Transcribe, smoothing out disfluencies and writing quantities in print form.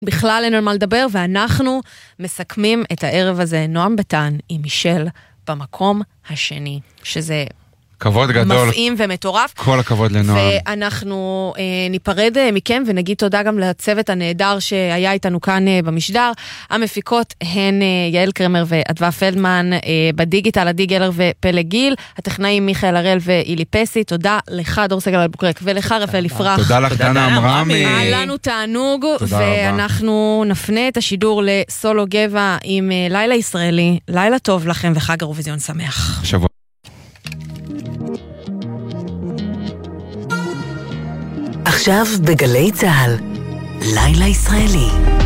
בכלל אין על מה לדבר, ואנחנו מסכמים את הערב הזה, נועם בטן עם מישל במקום השני, שזה כבוד גדול. מפעים ומטורף. כל הכבוד לנועם. ואנחנו ניפרד מכם ונגיד תודה גם לצוות הנהדר שהיה איתנו כאן במשדר. המפיקות הן יעל קרמר ואדווה פלדמן, בדיגיטל עדי גלר ופלג גיל, הטכנאים מיכאל הראל ואילי פסי. תודה לך דור סגל אלבוקרק ולך רפאל יפרח. תודה לך דנה אמרמי. היה לנו תענוג, ואנחנו נפנה את השידור לסולו גבע עם לילה ישראלי. לילה טוב לכם וחג אירוויזיון שמח. שבוע עכשיו בגלי צהל, לילה ישראלי.